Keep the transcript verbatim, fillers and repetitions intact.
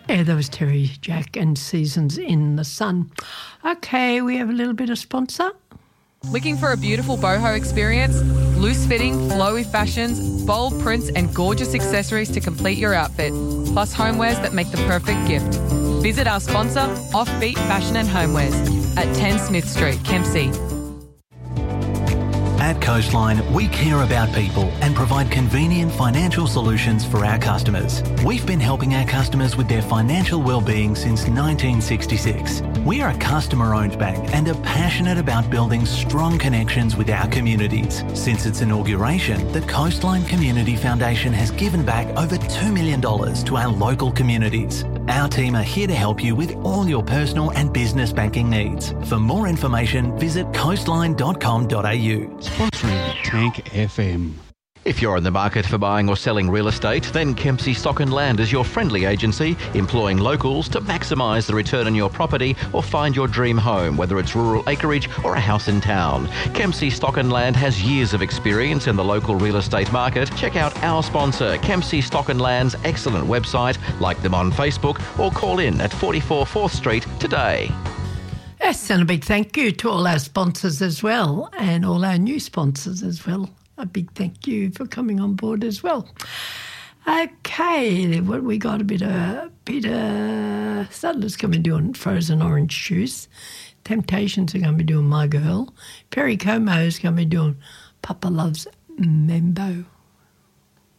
Yeah, that was Terry Jack and Seasons in the Sun. Okay, we have a little bit of sponsor. Looking for a beautiful boho experience? Loose-fitting, flowy fashions, bold prints and gorgeous accessories to complete your outfit, plus homewares that make the perfect gift. Visit our sponsor, Offbeat Fashion and Homewares, at ten Smith Street, Kempsey. At Coastline, we care about people and provide convenient financial solutions for our customers. We've been helping our customers with their financial well-being since nineteen sixty-six. We are a customer-owned bank and are passionate about building strong connections with our communities. Since its inauguration, the Coastline Community Foundation has given back over two million dollars to our local communities. Our team are here to help you with all your personal and business banking needs. For more information, visit coastline dot com dot a u. Sponsoring Tank F M. If you're in the market for buying or selling real estate, then Kempsey Stock and Land is your friendly agency, employing locals to maximise the return on your property or find your dream home, whether it's rural acreage or a house in town. Kempsey Stock and Land has years of experience in the local real estate market. Check out our sponsor, Kempsey Stock and Land's excellent website, like them on Facebook, or call in at forty-four fourth Street today. Yes, and a big thank you to all our sponsors as well, and all our new sponsors as well. A big thank you for coming on board as well. Okay, what we got? A bit of Peter Sadler's going to be doing Frozen Orange Juice. Temptations are going to be doing My Girl. Perry Como is going to be doing Papa Loves Membo.